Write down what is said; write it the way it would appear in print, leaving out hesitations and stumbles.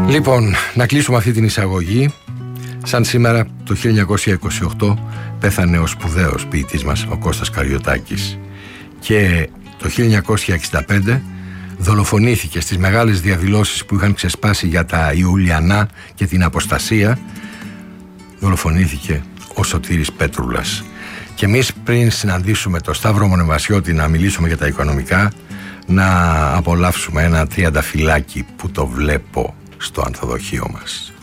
Λοιπόν, να κλείσουμε αυτή την εισαγωγή. Σαν σήμερα το 1928 πέθανε ο σπουδαίος ποιητής μας ο Κώστας Καριωτάκης και το 1965 δολοφονήθηκε στις μεγάλες διαδηλώσεις που είχαν ξεσπάσει για τα Ιουλιανά και την αποστασία. Δολοφονήθηκε ο Σωτήρης Πέτρουλας. Και εμείς πριν συναντήσουμε τον Σταύρο Μονεβασιώτη να μιλήσουμε για τα οικονομικά, να απολαύσουμε ένα τριανταφυλάκι που το βλέπω στο ανθοδοχείο μας.